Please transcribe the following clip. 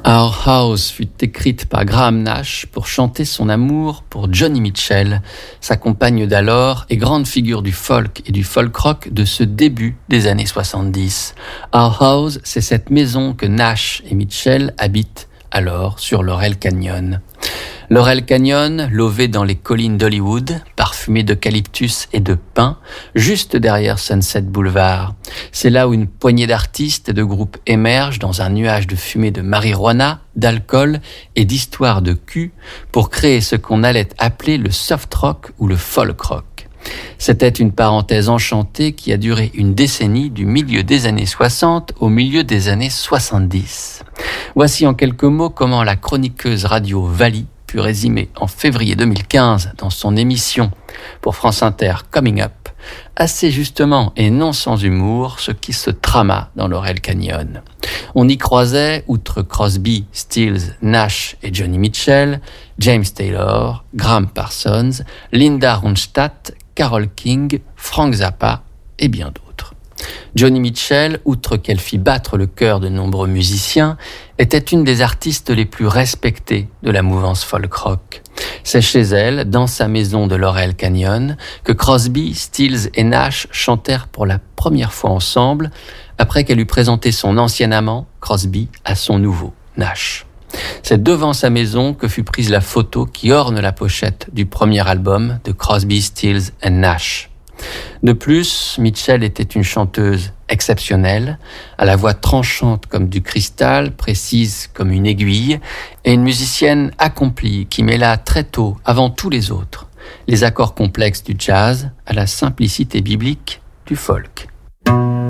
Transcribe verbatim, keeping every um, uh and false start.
Our House fut écrite par Graham Nash pour chanter son amour pour Joni Mitchell, sa compagne d'alors et grande figure du folk et du folk rock de ce début des années soixante-dix. Our House, c'est cette maison que Nash et Mitchell habitent alors sur Laurel Canyon. Laurel Canyon, lové dans les collines d'Hollywood, parfumé d'eucalyptus et de pin, juste derrière Sunset Boulevard. C'est là où une poignée d'artistes et de groupes émergent dans un nuage de fumée de marijuana, d'alcool et d'histoires de cul pour créer ce qu'on allait appeler le soft rock ou le folk rock. C'était une parenthèse enchantée qui a duré une décennie du milieu des années soixante au milieu des années soixante-dix. Voici en quelques mots comment la chroniqueuse radio Vali put résumer en février deux mille quinze dans son émission pour France Inter Coming Up, assez justement et non sans humour, ce qui se trama dans Laurel Canyon. On y croisait, outre Crosby, Stills, Nash et Joni Mitchell, James Taylor, Graham Parsons, Linda Ronstadt, Carole King, Frank Zappa et bien d'autres. Joni Mitchell, outre qu'elle fit battre le cœur de nombreux musiciens, était une des artistes les plus respectées de la mouvance folk rock. C'est chez elle, dans sa maison de Laurel Canyon, que Crosby, Stills et Nash chantèrent pour la première fois ensemble, après qu'elle eut présenté son ancien amant, Crosby, à son nouveau, Nash. C'est devant sa maison que fut prise la photo qui orne la pochette du premier album de Crosby, Stills and Nash. De plus, Mitchell était une chanteuse exceptionnelle, à la voix tranchante comme du cristal, précise comme une aiguille, et une musicienne accomplie qui mêla très tôt, avant tous les autres, les accords complexes du jazz à la simplicité biblique du folk.